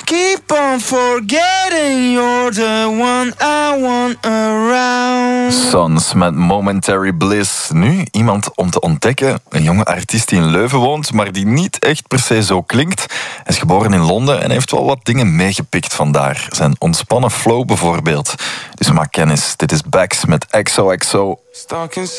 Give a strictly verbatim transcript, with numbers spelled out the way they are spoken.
keep on forgetting you're the one I want around. Sons met Momentary Bliss. Nu iemand om te ontdekken. Een jonge artiest die in Leuven woont, maar die niet echt per se zo klinkt. Hij is geboren in Londen en heeft wel wat dingen meegepikt vandaar. Zijn ontspannen flow bijvoorbeeld. Dus maak kennis. Dit is Bax met X O X O.